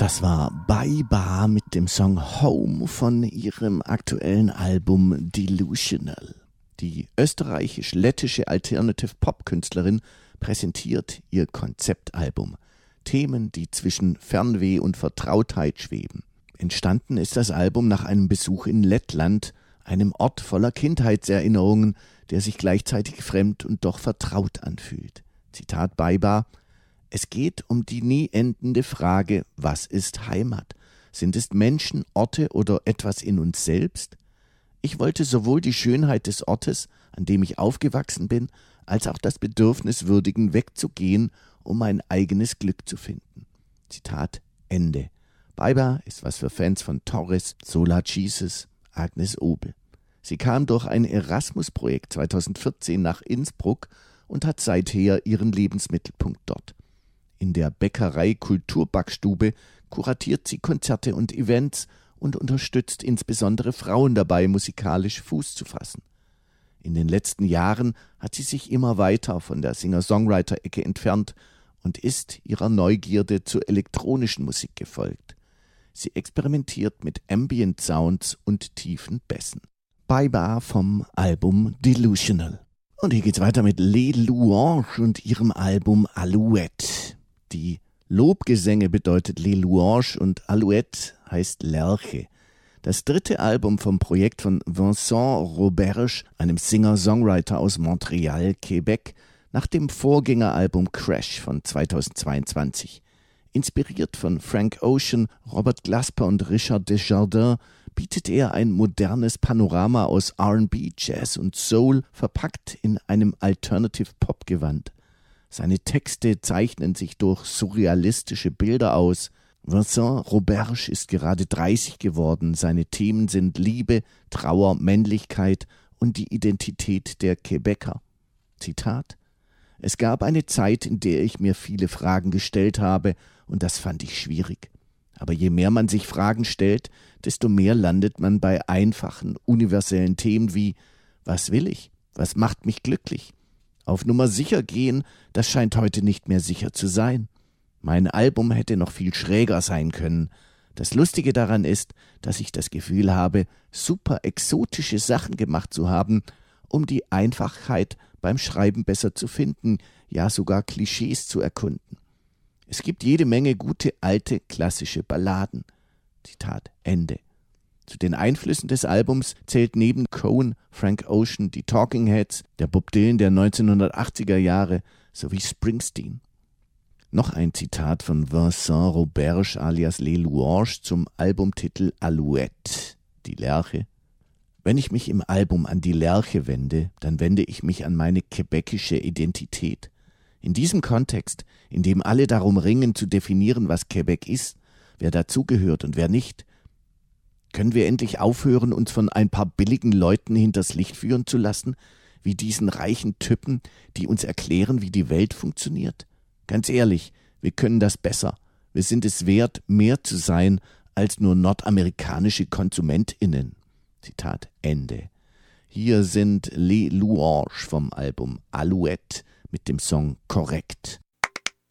Das war Baiba mit dem Song Home von ihrem aktuellen Album Delusional. Die österreichisch-lettische Alternative-Pop-Künstlerin präsentiert ihr Konzeptalbum. Themen, die zwischen Fernweh und Vertrautheit schweben. Entstanden ist das Album nach einem Besuch in Lettland, einem Ort voller Kindheitserinnerungen, der sich gleichzeitig fremd und doch vertraut anfühlt. Zitat Baiba: Es geht um die nie endende Frage, was ist Heimat? Sind es Menschen, Orte oder etwas in uns selbst? Ich wollte sowohl die Schönheit des Ortes, an dem ich aufgewachsen bin, als auch das Bedürfnis würdigen, wegzugehen, um mein eigenes Glück zu finden. Zitat Ende. Baiba ist was für Fans von Torres, Solar Jesus, Agnes Obel. Sie kam durch ein Erasmus-Projekt 2014 nach Innsbruck und hat seither ihren Lebensmittelpunkt dort. In der Bäckerei Kulturbackstube kuratiert sie Konzerte und Events und unterstützt insbesondere Frauen dabei, musikalisch Fuß zu fassen. In den letzten Jahren hat sie sich immer weiter von der Singer-Songwriter-Ecke entfernt und ist ihrer Neugierde zur elektronischen Musik gefolgt. Sie experimentiert mit Ambient Sounds und tiefen Bässen. Baiba vom Album Delusional. Und hier geht's weiter mit Les Louanges und ihrem Album Alouette. Die Lobgesänge bedeutet Les Louanges und Alouette heißt Lerche. Das dritte Album vom Projekt von Vincent Roberge, einem Singer-Songwriter aus Montreal, Quebec, nach dem Vorgängeralbum Crash von 2022. Inspiriert von Frank Ocean, Robert Glasper und Richard Desjardins bietet er ein modernes Panorama aus R&B, Jazz und Soul, verpackt in einem Alternative-Pop-Gewand. Seine Texte zeichnen sich durch surrealistische Bilder aus. Vincent Roberge ist gerade 30 geworden. Seine Themen sind Liebe, Trauer, Männlichkeit und die Identität der Quebecer. Zitat: Es gab eine Zeit, in der ich mir viele Fragen gestellt habe, und das fand ich schwierig. Aber je mehr man sich Fragen stellt, desto mehr landet man bei einfachen, universellen Themen wie: Was will ich? Was macht mich glücklich? Auf Nummer sicher gehen, das scheint heute nicht mehr sicher zu sein. Mein Album hätte noch viel schräger sein können. Das Lustige daran ist, dass ich das Gefühl habe, super exotische Sachen gemacht zu haben, um die Einfachheit beim Schreiben besser zu finden, ja sogar Klischees zu erkunden. Es gibt jede Menge gute, alte, klassische Balladen. Zitat Ende. Zu den Einflüssen des Albums zählt neben Cohen, Frank Ocean, die Talking Heads, der Bob Dylan der 1980er Jahre sowie Springsteen. Noch ein Zitat von Vincent Roberge alias Les Louanges zum Albumtitel Alouette, die Lerche. Wenn ich mich im Album an die Lerche wende, dann wende ich mich an meine quebecische Identität. In diesem Kontext, in dem alle darum ringen zu definieren, was Quebec ist, wer dazugehört und wer nicht, können wir endlich aufhören, uns von ein paar billigen Leuten hinters Licht führen zu lassen, wie diesen reichen Typen, die uns erklären, wie die Welt funktioniert? Ganz ehrlich, wir können das besser. Wir sind es wert, mehr zu sein als nur nordamerikanische KonsumentInnen. Zitat Ende. Hier sind Les Louanges vom Album Alouette mit dem Song Korrekt.